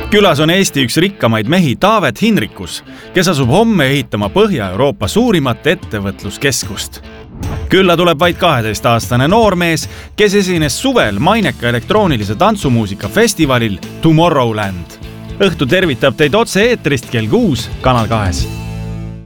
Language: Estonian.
Külas on Eesti üks rikkamaid mehi Taavet Hinrikus, kes asub homme ehitama Põhja-Euroopa suurimat ettevõtluskeskust. Külla tuleb vaid 12-aastane noormees, kes esines suvel maineka elektroonilise tantsumuusika festivalil Tomorrowland. Õhtu tervitab teid otse eetrist kell 6 Kanal 2.